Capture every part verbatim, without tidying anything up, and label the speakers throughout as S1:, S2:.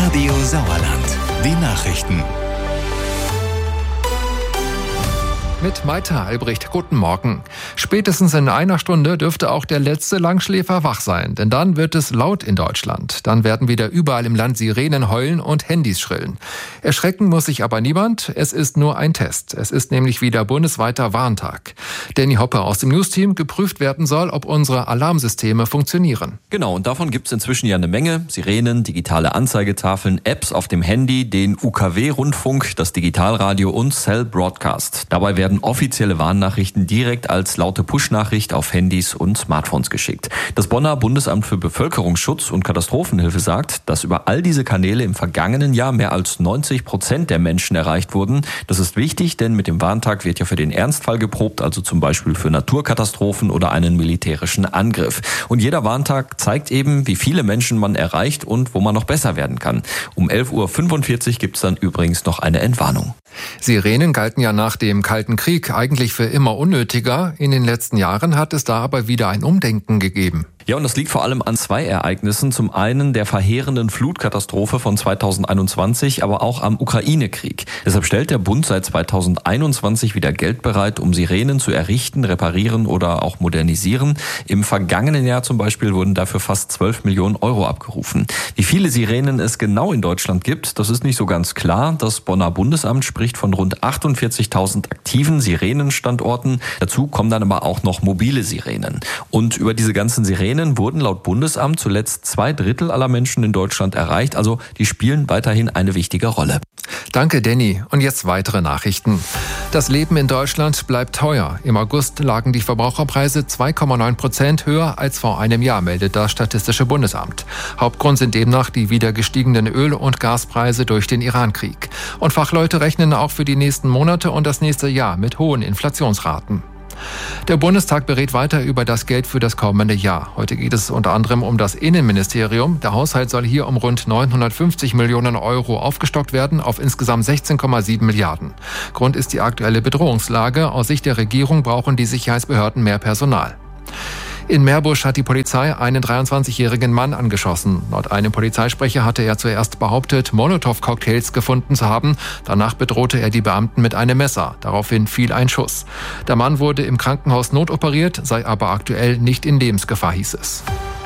S1: Radio Sauerland. Die Nachrichten.
S2: Mit Maita Albrecht, guten Morgen. Spätestens in einer Stunde dürfte auch der letzte Langschläfer wach sein, denn dann wird es laut in Deutschland. Dann werden wieder überall im Land Sirenen heulen und Handys schrillen. Erschrecken muss sich aber niemand, es ist nur ein Test. Es ist nämlich wieder bundesweiter Warntag. Danny Hoppe aus dem News-Team, geprüft werden soll, ob unsere Alarmsysteme funktionieren.
S3: Genau, und davon gibt es inzwischen ja eine Menge. Sirenen, digitale Anzeigetafeln, Apps auf dem Handy, den U K W-Rundfunk, das Digitalradio und Cell Broadcast. Dabei werden offizielle Warnnachrichten direkt als laute Push-Nachricht auf Handys und Smartphones geschickt. Das Bonner Bundesamt für Bevölkerungsschutz und Katastrophenhilfe sagt, dass über all diese Kanäle im vergangenen Jahr mehr als neunzig Prozent der Menschen erreicht wurden. Das ist wichtig, denn mit dem Warntag wird ja für den Ernstfall geprobt, also zum Beispiel für Naturkatastrophen oder einen militärischen Angriff. Und jeder Warntag zeigt eben, wie viele Menschen man erreicht und wo man noch besser werden kann. Um elf Uhr fünfundvierzig gibt es dann übrigens noch eine Entwarnung.
S2: Sirenen galten ja nach dem Kalten Krieg eigentlich für immer unnötiger. In den letzten Jahren hat es da aber wieder ein Umdenken gegeben.
S3: Ja, und das liegt vor allem an zwei Ereignissen. Zum einen der verheerenden Flutkatastrophe von zweitausendeinundzwanzig, aber auch am Ukraine-Krieg. Deshalb stellt der Bund seit zweitausendeinundzwanzig wieder Geld bereit, um Sirenen zu errichten, reparieren oder auch modernisieren. Im vergangenen Jahr zum Beispiel wurden dafür fast zwölf Millionen Euro abgerufen. Wie viele Sirenen es genau in Deutschland gibt, das ist nicht so ganz klar. Das Bonner Bundesamt spricht von rund achtundvierzigtausend aktiven Sirenenstandorten. Dazu kommen dann aber auch noch mobile Sirenen. Und über diese ganzen Sirenen wurden laut Bundesamt zuletzt zwei Drittel aller Menschen in Deutschland erreicht. Also die spielen weiterhin eine wichtige Rolle.
S2: Danke, Danny. Und jetzt weitere Nachrichten. Das Leben in Deutschland bleibt teuer. Im August lagen die Verbraucherpreise zwei Komma neun Prozent höher als vor einem Jahr, meldet das Statistische Bundesamt. Hauptgrund sind demnach die wieder gestiegenen Öl- und Gaspreise durch den Irankrieg. Und Fachleute rechnen auch für die nächsten Monate und das nächste Jahr mit hohen Inflationsraten. Der Bundestag berät weiter über das Geld für das kommende Jahr. Heute geht es unter anderem um das Innenministerium. Der Haushalt soll hier um rund neunhundertfünfzig Millionen Euro aufgestockt werden auf insgesamt sechzehn Komma sieben Milliarden. Grund ist die aktuelle Bedrohungslage. Aus Sicht der Regierung brauchen die Sicherheitsbehörden mehr Personal. In Meerbusch hat die Polizei einen dreiundzwanzigjährigen Mann angeschossen. Laut einem Polizeisprecher hatte er zuerst behauptet, Molotow-Cocktails gefunden zu haben. Danach bedrohte er die Beamten mit einem Messer. Daraufhin fiel ein Schuss. Der Mann wurde im Krankenhaus notoperiert, sei aber aktuell nicht in Lebensgefahr, hieß es.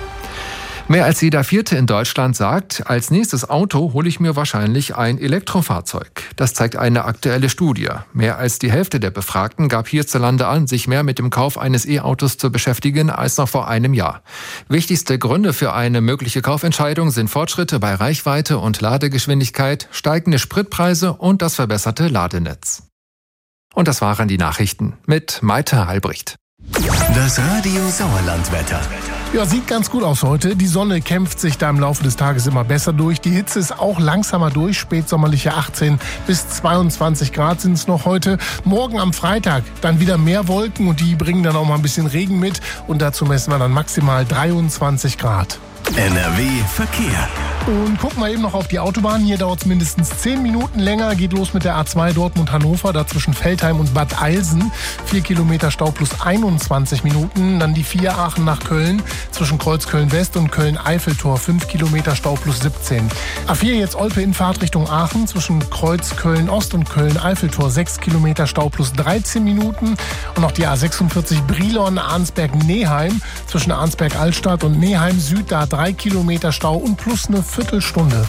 S2: Mehr als jeder Vierte in Deutschland sagt, als nächstes Auto hole ich mir wahrscheinlich ein Elektrofahrzeug. Das zeigt eine aktuelle Studie. Mehr als die Hälfte der Befragten gab hierzulande an, sich mehr mit dem Kauf eines E-Autos zu beschäftigen als noch vor einem Jahr. Wichtigste Gründe für eine mögliche Kaufentscheidung sind Fortschritte bei Reichweite und Ladegeschwindigkeit, steigende Spritpreise und das verbesserte Ladenetz. Und das waren die Nachrichten mit Maita Albrecht.
S1: Das Radio Sauerland-Wetter.
S4: Ja, sieht ganz gut aus heute. Die Sonne kämpft sich da im Laufe des Tages immer besser durch. Die Hitze ist auch langsamer durch. Spätsommerliche achtzehn bis zweiundzwanzig Grad sind es noch heute. Morgen am Freitag dann wieder mehr Wolken und die bringen dann auch mal ein bisschen Regen mit. Und dazu messen wir dann maximal dreiundzwanzig Grad.
S1: N R W Verkehr.
S4: Und gucken wir eben noch auf die Autobahn. Hier dauert es mindestens zehn Minuten länger. Geht los mit der A zwei Dortmund-Hannover, da zwischen Veltheim und Bad Eilsen. vier Kilometer Stau plus einundzwanzig Minuten. Dann die vier Aachen nach Köln, zwischen Kreuzköln-West und Köln-Eiffeltor. fünf Kilometer Stau plus siebzehn. A vier jetzt Olpe in Fahrt Richtung Aachen, zwischen Kreuzköln-Ost und Köln-Eiffeltor. sechs Kilometer Stau plus dreizehn Minuten. Und noch die A sechsundvierzig Brilon-Arnsberg-Neheim, zwischen Arnsberg-Altstadt und Neheim-Süd. Da drei Kilometer Stau und plus eine Viertelstunde.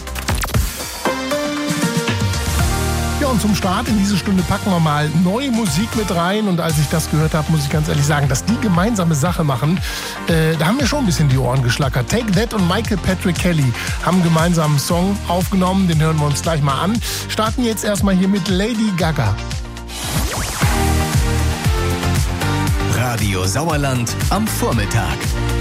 S4: Ja, und zum Start in diese Stunde packen wir mal neue Musik mit rein. Und als ich das gehört habe, muss ich ganz ehrlich sagen, dass die gemeinsame Sache machen, äh, da haben mir schon ein bisschen die Ohren geschlackert. Take That und Michael Patrick Kelly haben gemeinsam einen Song aufgenommen. Den hören wir uns gleich mal an. Starten jetzt erstmal hier mit Lady Gaga.
S1: Radio Sauerland am Vormittag.